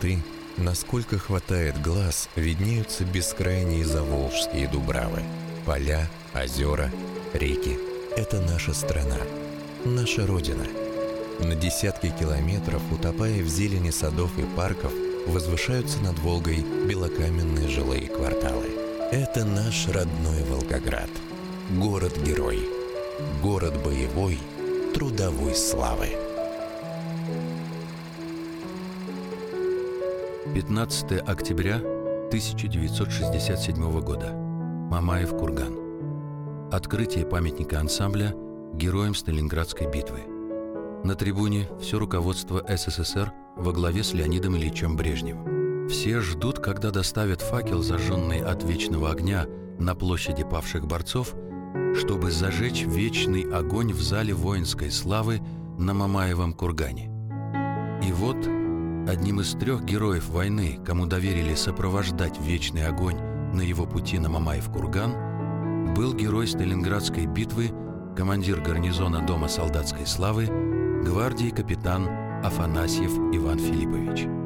высоты, насколько хватает глаз, виднеются бескрайние заволжские дубравы. Поля, озера, реки – это наша страна, наша Родина. На десятки километров, утопая в зелени садов и парков, возвышаются над Волгой белокаменные жилые кварталы. Это наш родной Волгоград. Город-герой. Город боевой, трудовой славы. 15 октября 1967 года. Мамаев курган. Открытие памятника ансамбля героям Сталинградской битвы. На трибуне все руководство СССР во главе с Леонидом Ильичем Брежневым. Все ждут, когда доставят факел, зажженный от вечного огня, на площади павших борцов, чтобы зажечь вечный огонь в зале воинской славы на Мамаевом кургане. И вот одним из 3 героев войны, кому доверили сопровождать вечный огонь на его пути на Мамаев курган, был герой Сталинградской битвы, командир гарнизона Дома солдатской славы, гвардии капитан Афанасьев Иван Филиппович.